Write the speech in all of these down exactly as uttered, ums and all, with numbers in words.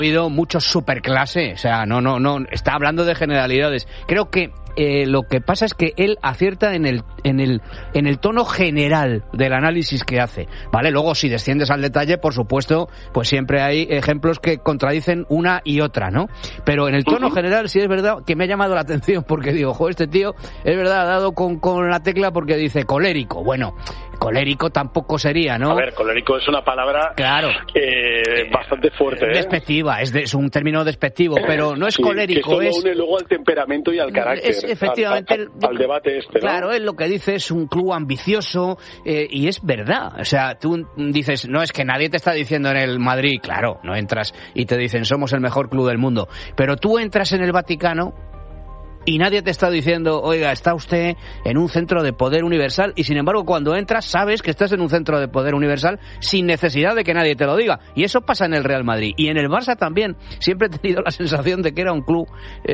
habido muchos superclase, o sea, no, no, no, está hablando de generalidades. Creo que eh, lo que pasa es que él acierta en el, en el, en el tono general del análisis que hace, ¿vale? Luego, si desciendes al detalle, por supuesto, pues siempre hay ejemplos que contradicen una y otra, ¿no? Pero en el tono uh-huh. general sí es verdad que me ha llamado la atención, porque digo, jo, este tío, es verdad, ha dado con, con la tecla porque dice colérico. Bueno, colérico tampoco sería, ¿no? A ver, colérico es una palabra claro. eh, bastante fuerte, ¿eh? Despectiva, es, de, es un término despectivo, pero no es sí, colérico, que es... une luego al temperamento y al carácter. Es, efectivamente... Al, al, al debate este, ¿no? Claro, él lo que dice es un club ambicioso, eh, y es verdad. O sea, tú dices, no, es que nadie te está diciendo en el Madrid, claro, no entras y te dicen, somos el mejor club del mundo. Pero tú entras en el Vaticano... y nadie te está diciendo, oiga, está usted en un centro de poder universal, y sin embargo cuando entras sabes que estás en un centro de poder universal sin necesidad de que nadie te lo diga. Y eso pasa en el Real Madrid. Y en el Barça también. Siempre he tenido la sensación de que era un club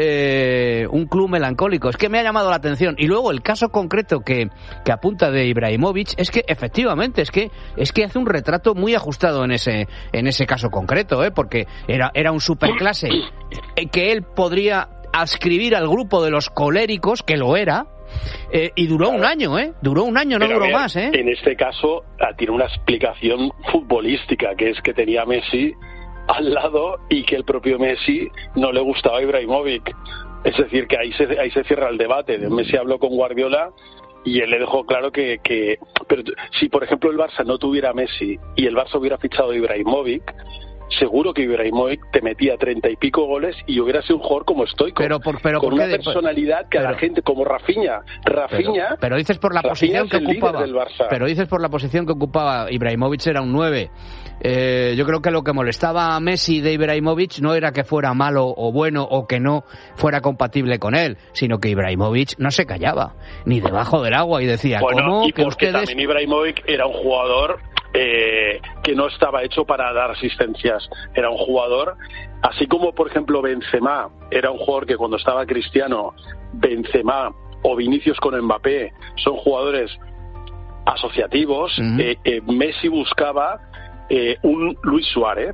eh, un club melancólico. Es que me ha llamado la atención. Y luego el caso concreto que, que apunta de Ibrahimovic es que efectivamente es que es que hace un retrato muy ajustado en ese en ese caso concreto, ¿eh? Porque era, era un superclase que él podría adscribir al grupo de los coléricos, que lo era, eh, y duró claro. un año, ¿eh? Duró un año, no Pero duró ver, más, ¿eh? En este caso tiene una explicación futbolística, que es que tenía a Messi al lado y que el propio Messi no le gustaba a Ibrahimovic. Es decir, que ahí se, ahí se cierra el debate. Messi habló con Guardiola y él le dejó claro que, que... Pero si, por ejemplo, el Barça no tuviera a Messi y el Barça hubiera fichado a Ibrahimovic, seguro que Ibrahimovic te metía treinta y pico goles y hubiera sido un jugador como estoico, pero por, pero con ¿por una qué? personalidad que pero, a la gente, como Rafinha, Rafinha pero, pero dices por la Rafinha posición que ocupaba, pero dices por la posición que ocupaba Ibrahimovic, era un nueve. Eh, yo creo que lo que molestaba a Messi de Ibrahimovic no era que fuera malo o bueno o que no fuera compatible con él, sino que Ibrahimovic no se callaba ni debajo del agua y decía, bueno, ¿cómo y que porque ustedes...? También Ibrahimovic era un jugador eh, que no estaba hecho para dar asistencias. Era un jugador, así como por ejemplo Benzema era un jugador que cuando estaba Cristiano, Benzema o Vinicius con Mbappé son jugadores asociativos. Uh-huh. eh, eh, Messi buscaba eh, un Luis Suárez,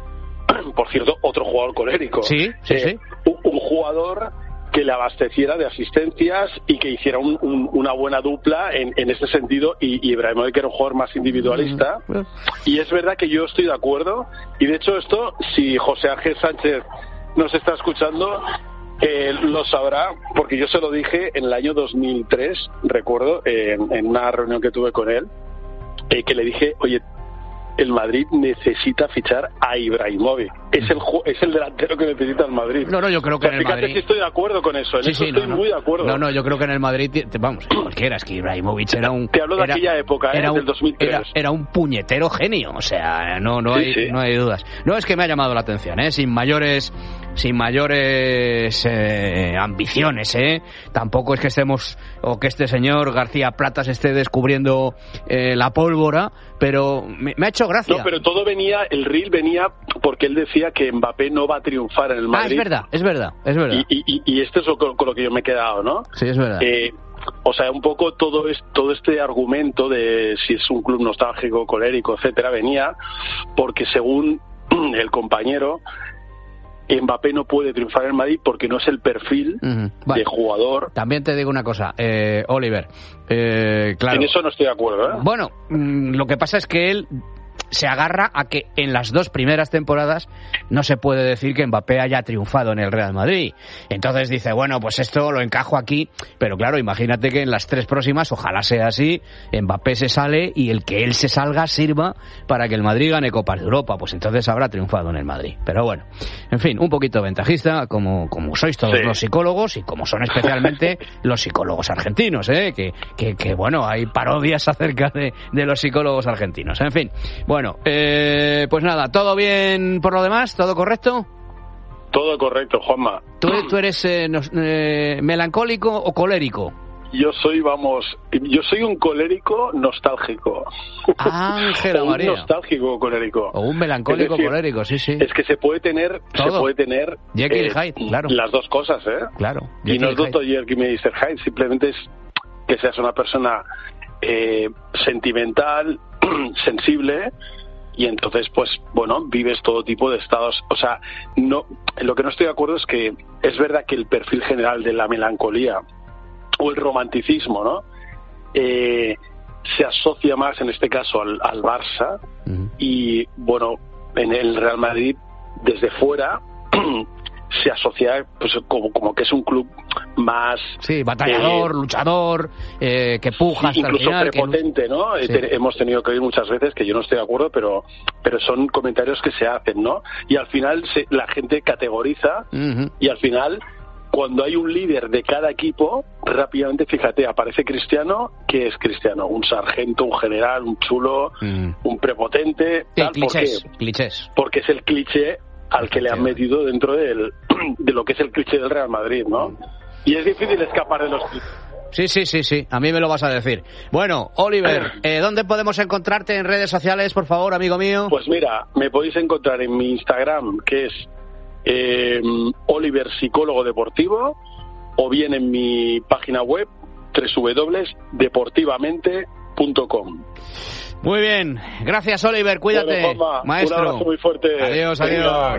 por cierto, otro jugador colérico. Sí, sí, eh, sí. Un, un jugador que le abasteciera de asistencias y que hiciera un, un, una buena dupla en, en este sentido, y, y Ibrahimovic era un jugador más individualista. Uh-huh. Y es verdad que yo estoy de acuerdo, y de hecho esto, si José Ángel Sánchez nos está escuchando, eh, lo sabrá, porque yo se lo dije en el año dos mil tres, recuerdo, eh, en, en una reunión que tuve con él, eh, que le dije, oye, el Madrid necesita fichar a Ibrahimovic. Es el es el delantero que necesita el Madrid. No, no, yo creo que o sea, en el fíjate Madrid... que estoy de acuerdo con eso. En sí, eso sí, estoy no, no. muy de acuerdo. No, no, yo creo que en el Madrid... Vamos, cualquiera, es que Ibrahimovic era un... Te hablo de era, aquella época, ¿eh? Era un, del dos mil tres. Era, era un puñetero genio, o sea, no, no, sí, hay, sí. no hay dudas. No, es que me ha llamado la atención, ¿eh? Sin mayores... sin mayores eh, ambiciones, ¿eh? Tampoco es que estemos, o que este señor García Platas esté descubriendo eh, la pólvora, pero me, me ha hecho gracia. No, pero todo venía, el reel venía porque él decía que Mbappé no va a triunfar en el Madrid. Ah, es verdad, es verdad, es verdad. Y, y, y esto es con, con lo que yo me he quedado, ¿no? Sí, es verdad. Eh, o sea, un poco todo, es, todo este argumento de si es un club nostálgico, colérico, etcétera, venía porque según el compañero, Mbappé no puede triunfar en el Madrid porque no es el perfil uh-huh. vale. de jugador. También te digo una cosa, eh, Oliver, eh, claro. En eso no estoy de acuerdo, ¿eh? Bueno, mmm, lo que pasa es que él se agarra a que en las dos primeras temporadas no se puede decir que Mbappé haya triunfado en el Real Madrid. Entonces dice, bueno, pues esto lo encajo aquí, pero claro, imagínate que en las tres próximas, ojalá sea así, Mbappé se sale y el que él se salga sirva para que el Madrid gane Copas de Europa, pues entonces habrá triunfado en el Madrid. Pero bueno, en fin, un poquito ventajista, como, como sois todos sí. los psicólogos y como son especialmente los psicólogos argentinos, ¿eh? que, que, que bueno, hay parodias acerca de, de los psicólogos argentinos. En fin, bueno, eh, pues nada, ¿todo bien por lo demás? ¿Todo correcto? Todo correcto, Juanma. ¿Tú, tú eres eh, nos, eh, melancólico o colérico? Yo soy, vamos, yo soy un colérico nostálgico. Ángela María. Un nostálgico colérico. O un melancólico es decir, colérico, sí, sí. Es que se puede tener, todo. se puede tener Jekyll eh, y Hyde, claro. las dos cosas, ¿eh? Claro. Y no es doctor Jekyll y mister Hyde, simplemente es que seas una persona eh, sentimental, sensible, y entonces pues bueno, vives todo tipo de estados. O sea, no, lo que no estoy de acuerdo es que es verdad que el perfil general de la melancolía o el romanticismo, ¿no? Eh, se asocia más en este caso al, al Barça, uh-huh. y bueno, en el Real Madrid desde fuera se asocia pues como, como que es un club más sí, batallador, eh, luchador, eh, que puja sí, hasta el final, incluso prepotente, que... ¿no? Sí. Te, hemos tenido que oír muchas veces que yo no estoy de acuerdo, pero pero son comentarios que se hacen, ¿no? Y al final se, la gente categoriza, uh-huh. y al final cuando hay un líder de cada equipo, rápidamente, fíjate, aparece Cristiano. ¿Qué es Cristiano? Un sargento, un general, un chulo, mm. un prepotente. Sí, tal. clichés, ¿Por qué? clichés. Porque es el cliché al que le han metido dentro del, de lo que es el cliché del Real Madrid, ¿no? Y es difícil escapar de los clichés. Sí, sí, sí, sí, a mí me lo vas a decir. Bueno, Oliver, eh, ¿dónde podemos encontrarte en redes sociales, por favor, amigo mío? Pues mira, me podéis encontrar en mi Instagram, que es Eh, Oliver Psicólogo Deportivo, o bien en mi página web doble u doble u doble u punto deportivamente punto com. Muy bien, gracias Oliver, cuídate, bueno, Juanma, maestro. Un abrazo muy fuerte. Adiós, adiós. Venga.